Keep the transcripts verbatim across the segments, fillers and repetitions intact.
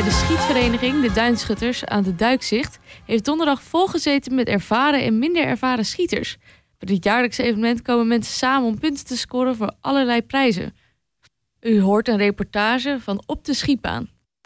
bij de schietvereniging De Duinschutters aan de Duikzicht heeft donderdag volgezeten met ervaren en minder ervaren schieters. Bij dit jaarlijkse evenement komen mensen samen om punten te scoren voor allerlei prijzen. U hoort een reportage van Op de Schietbaan.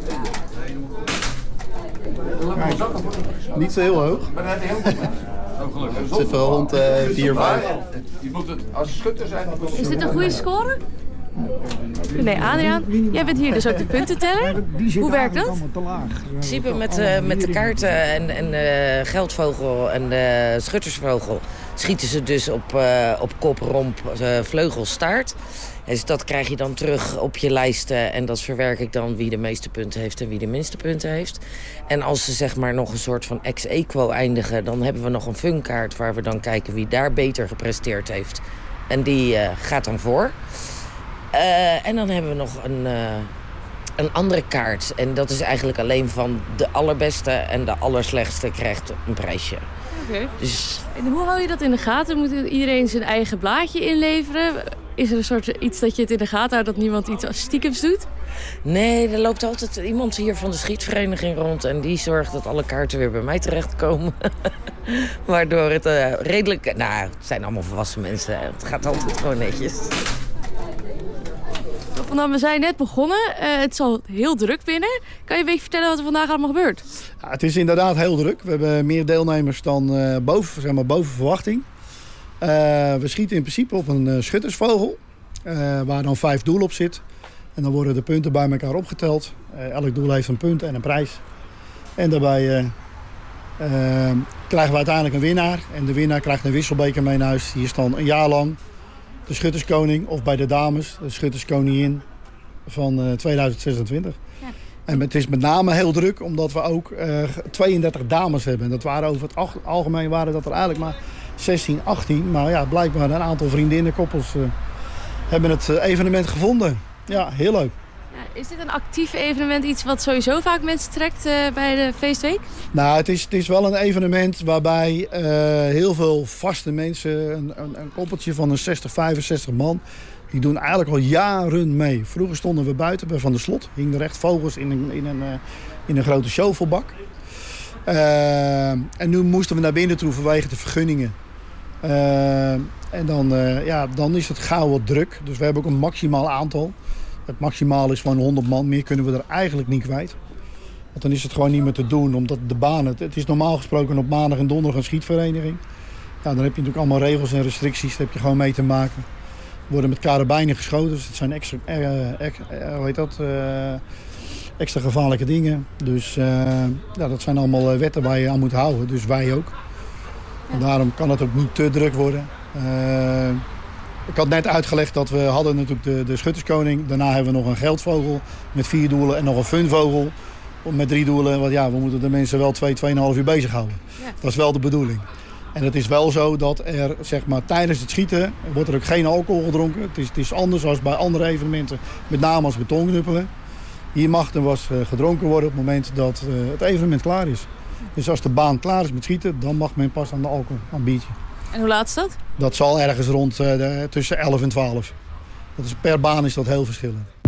Kijk, niet zo heel hoog. Het zit wel rond uh, vier, vijf. Je moet het als schutter zijn. Is dit een goede score? Nee, Adriaan, jij bent hier dus ook de puntenteller. Hoe werkt dat? In principe met, uh, met de kaarten en, en uh, geldvogel en de schuttersvogel schieten ze dus op, uh, op kop, romp, uh, vleugel, staart. Dus dat krijg je dan terug op je lijsten en dat verwerk ik dan wie de meeste punten heeft en wie de minste punten heeft. En als ze zeg maar nog een soort van ex aequo eindigen, dan hebben we nog een funkaart waar we dan kijken wie daar beter gepresteerd heeft. En die uh, gaat dan voor. Uh, en dan hebben we nog een, uh, een andere kaart. En dat is eigenlijk alleen van de allerbeste en de allerslechtste krijgt een prijsje. Okay. Dus... En hoe hou je dat in de gaten? Moet iedereen zijn eigen blaadje inleveren? Is er een soort iets dat je het in de gaten houdt dat niemand iets stiekems doet? Nee, er loopt altijd iemand hier van de schietvereniging rond en die zorgt dat alle kaarten weer bij mij terechtkomen. Waardoor het uh, redelijk... Nou, het zijn allemaal volwassen mensen. Het gaat altijd gewoon netjes. Nou, we zijn net begonnen. Uh, het is al heel druk binnen. Kan je een beetje vertellen wat er vandaag allemaal gebeurt? Ja, het is inderdaad heel druk. We hebben meer deelnemers dan uh, boven, zeg maar, boven verwachting. Uh, we schieten in principe op een uh, schuttersvogel. Uh, waar dan vijf doelen op zit. En dan worden de punten bij elkaar opgeteld. Uh, elk doel heeft een punt en een prijs. En daarbij uh, uh, krijgen we uiteindelijk een winnaar. En de winnaar krijgt een wisselbeker mee naar huis. Die is dan een jaar lang de schutterskoning, of bij de dames, de schutterskoningin van uh, tweeduizend zesentwintig. Ja. En het is met name heel druk, omdat we ook uh, tweeëndertig dames hebben. En dat waren over het algemeen waren dat er eigenlijk maar zestien, achttien. Maar ja, blijkbaar een aantal vriendinnenkoppels uh, hebben het uh, evenement gevonden. Ja, heel leuk. Ja, is dit een actief evenement, iets wat sowieso vaak mensen trekt uh, bij de feestweek? Nou, het is, het is wel een evenement waarbij uh, heel veel vaste mensen, een, een, een koppeltje van een zestig, vijfenzestig man, die doen eigenlijk al jaren mee. Vroeger stonden we buiten bij Van der Slot, hingen er echt vogels in een, in een, uh, in een grote shovelbak. Uh, en nu moesten we naar binnen toe vanwege de vergunningen. Uh, en dan, uh, ja, dan is het gauw wat druk, dus we hebben ook een maximaal aantal. Het maximaal is gewoon honderd man. Meer kunnen we er eigenlijk niet kwijt. Want dan is het gewoon niet meer te doen. Omdat de banen... Het is normaal gesproken op maandag en donderdag een schietvereniging. Ja, dan heb je natuurlijk allemaal regels en restricties. Daar heb je gewoon mee te maken. Er worden met karabijnen geschoten. Dus het zijn extra... Uh, ex, uh, hoe heet dat? Uh, extra gevaarlijke dingen. Dus uh, ja, dat zijn allemaal wetten waar je aan moet houden. Dus wij ook. En daarom kan het ook niet te druk worden. Uh, Ik had net uitgelegd dat we hadden natuurlijk de, de schutterskoning. Daarna hebben we nog een geldvogel met vier doelen en nog een funvogel met drie doelen. Want ja, we moeten de mensen wel twee, tweeënhalf uur bezighouden. Ja. Dat is wel de bedoeling. En het is wel zo dat er, zeg maar, tijdens het schieten wordt er ook geen alcohol gedronken. Het is, het is anders dan bij andere evenementen, met name als betonknuppelen. Hier mag er was gedronken worden op het moment dat uh, het evenement klaar is. Dus als de baan klaar is met schieten, dan mag men pas aan de alcohol, aan het biertje. En hoe laat is dat? Dat zal ergens rond uh, de, tussen elf en twaalf. Dat is, per baan is dat heel verschillend.